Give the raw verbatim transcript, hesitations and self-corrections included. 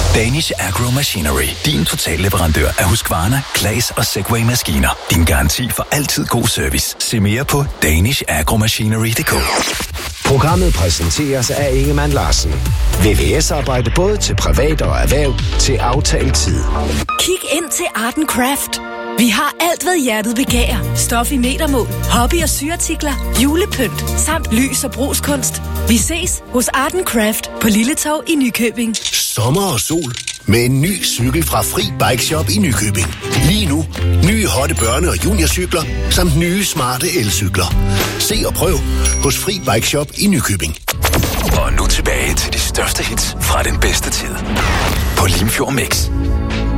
Danish Agro Machinery. Din totalleverandør af Husqvarna, Claas og Segway-maskiner. Din garanti for altid god service. Se mere på danish agro machinery punktum d k. Programmet præsenteres af Ingemann Larsen. V V S-arbejde både til privat og erhverv til aftalt tid. Kig ind til Art and Craft. Vi har alt, hvad hjertet begærer. Stof i metermål, hobby- og syartikler, julepynt, samt lys- og brugskunst. Vi ses hos Art and Craft på Lille Torv i Nykøbing. Sommer og sol med en ny cykel fra Fri Bike Shop i Nykøbing. Lige nu, nye hotte børne- og juniorcykler, samt nye smarte elcykler. Se og prøv hos Fri Bike Shop i Nykøbing. Og nu tilbage til de største hits fra den bedste tid på Limfjord Mix.